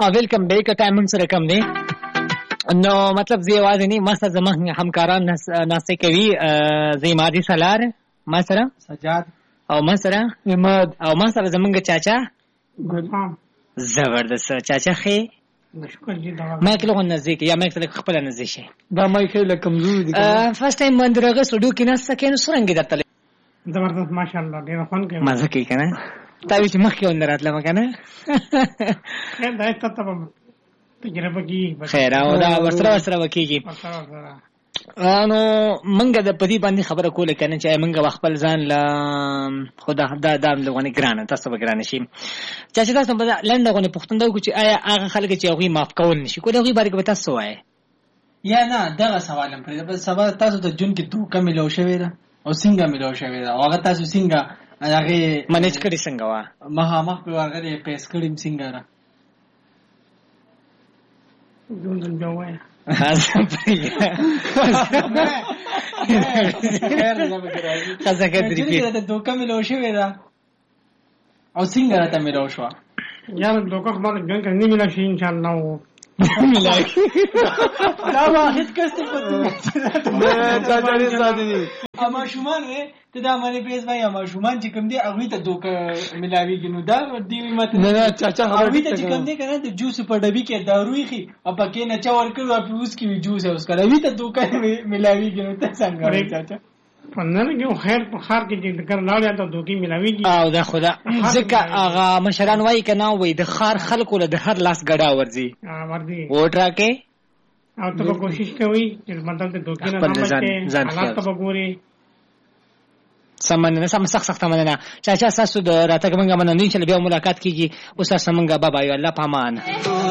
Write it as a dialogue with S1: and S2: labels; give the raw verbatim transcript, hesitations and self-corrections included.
S1: ویلکم بیک ټایم هم سره کم دی نو مطلب زه یوازې نه ما سره زما همکاران ناسته کوي زه مادي سالار ما سره
S2: سجاد
S1: او ما سره
S3: احمد
S1: او ما سره زمونږ چاچا
S3: ګلام
S1: زبردست چاچا خې
S3: شکر دې دا
S1: ما کله غو نزدیک یا ما کله خپل نزدیک شي
S3: دا مې خېله کمزوري دي
S1: فرست ټایم باندې راغی سټوډیو کې نه سکه نو سرنګ درته
S3: زبردست ماشاءالله ډېر خوند کوي
S1: مزه کوي کنه تا وی چې مخکې ون راتله مکنه
S3: خیر دا ته ته تجربه کی
S1: خیر او دا ورسره ورسره وکیږي نو منګه د پدی باندې خبره کوله کنه چې منګه خپل ځان لا خدا دا د لغونی ګرانه تاسو به ګرانه شي چې تاسو په لنډه غونې پښتون دا کو چې آیا هغه خلک چې هغه معاف کول نشي کو دغه بارے کې تاسو وایي
S2: یا نه دغه سوالم پرې بس سوال تاسو ته جون کې دوه ملو شوی دا او څنګه ملو شوی دا هغه تاسو څنګه هغه
S1: منیج کړی څنګه وا
S2: مها مخ په ورغه پیس کړم څنګه را
S3: جون دل جوای
S1: خاصه کې درې
S2: کې ته دوه ملو شوی دا او څنګه راته ملو شو
S3: یار دوه خو باندې ګن کني ملا شي ان شاء الله
S1: ملای
S2: دا واحد کسته پته
S3: نه چاچا دې ساتي
S2: اما شومان وې ته دا باندې پیس وای اما شومان چې کوم دی هغه ته دوه ملاویږي نو دا دی مت
S3: نه نه چاچا
S2: هغه ته چې کوم دی کنه د جوس په ډبی کې داروي خي او پکې نه چا ورکړو او اوس کې جوس اوس کړه وی ته دوه ملاویږي نو ته څنګه چاچا
S3: پنځه کې خیر په خار کې چې کر لاړ ته دوکي ملاويږي
S1: او دا خدا ځکه هغه مشران وای کنه وای د خار خلکو له د هر لاس غډا ورځي
S3: ورځي
S1: ووټ راکې
S3: او ته کوشش کوي چې مطلب ته دوکي نه بچي حالات ته وګوري
S1: سمنه سم سخت سخت مننه چاچا تاسو د راتګ منګه مننه چې بیا ملاقات کیږي اوس سمنګه بابا یو الله پامان